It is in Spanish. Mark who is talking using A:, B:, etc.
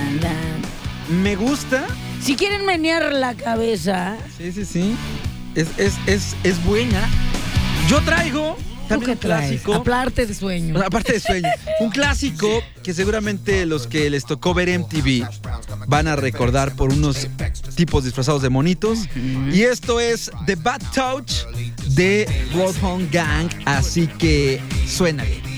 A: Me gusta.
B: Si quieren menear la cabeza.
A: Sí. Es buena. Yo traigo también un clásico.
B: Aparte de sueño.
A: Aparte de sueño. Un clásico que seguramente los que les tocó ver MTV van a recordar por unos tipos disfrazados de monitos. Y esto es The Bad Touch de Bloodhound Gang. Así que suénale.